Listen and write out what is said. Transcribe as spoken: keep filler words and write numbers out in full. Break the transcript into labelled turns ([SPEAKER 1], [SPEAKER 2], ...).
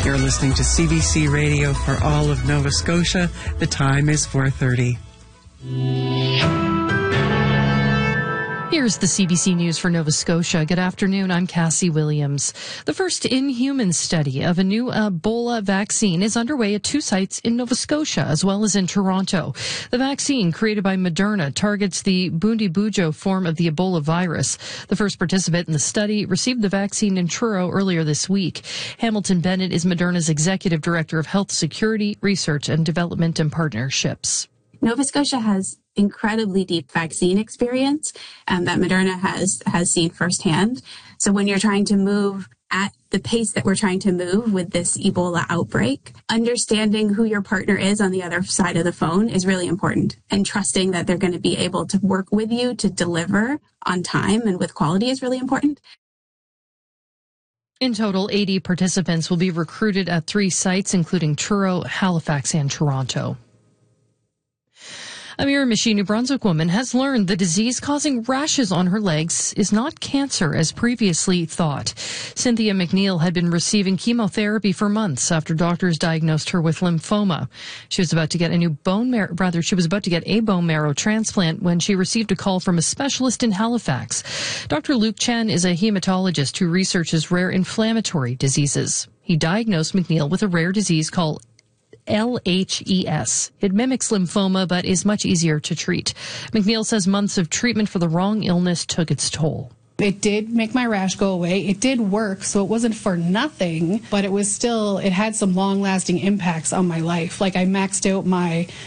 [SPEAKER 1] You're listening to C B C Radio for all of Nova Scotia. The time is four thirty.
[SPEAKER 2] Here's the C B C News for Nova Scotia. Good afternoon. I'm Cassie Williams. The first in-human study of a new Ebola vaccine is underway at two sites in Nova Scotia as well as in Toronto. The vaccine, created by Moderna, targets the Bundibugyo form of the Ebola virus. The first participant in the study received the vaccine in Truro earlier this week. Hamilton Bennett is Moderna's Executive Director of Health Security, Research and Development and Partnerships.
[SPEAKER 3] Nova Scotia has incredibly deep vaccine experience um, that Moderna has has seen firsthand. So when you're trying to move at the pace that we're trying to move with this Ebola outbreak, understanding who your partner is on the other side of the phone is really important, and trusting that they're going to be able to work with you to deliver on time and with quality is really important.
[SPEAKER 2] In total, eighty participants will be recruited at three sites, including Truro, Halifax, and Toronto. A Miramichi, New Brunswick woman has learned the disease causing rashes on her legs is not cancer as previously thought. Cynthia McNeil had been receiving chemotherapy for months after doctors diagnosed her with lymphoma. She was about to get a new bone marrow, rather, she was about to get a bone marrow transplant when she received a call from a specialist in Halifax. Doctor Luke Chen is a hematologist who researches rare inflammatory diseases. He diagnosed McNeil with a rare disease called L H E S. It mimics lymphoma, but is much easier to treat. McNeil says months of treatment for the wrong illness took its toll.
[SPEAKER 4] It did make my rash go away. It did work, so it wasn't for nothing, but it was still, it had some long-lasting impacts on my life. Like I maxed out my